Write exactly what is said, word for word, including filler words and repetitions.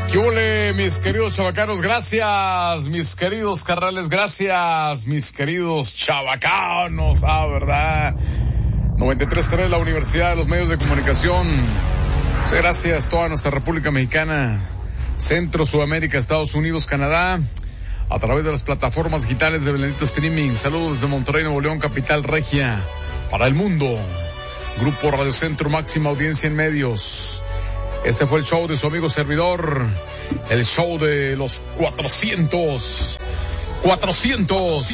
¿Qué ole, mis queridos chavacanos? Gracias, mis queridos carnales, gracias, mis queridos chavacanos. Ah, ¿verdad? noventa y tres punto tres, la Universidad de los Medios de Comunicación. Muchas gracias, toda nuestra República Mexicana, Centro, Sudamérica, Estados Unidos, Canadá, a través de las plataformas digitales de Benedito Streaming. Saludos desde Monterrey, Nuevo León, capital regia, para el mundo. Grupo Radio Centro, máxima audiencia en medios. Este fue el show de su amigo servidor, el show de los cuatrocientos, cuatrocientos.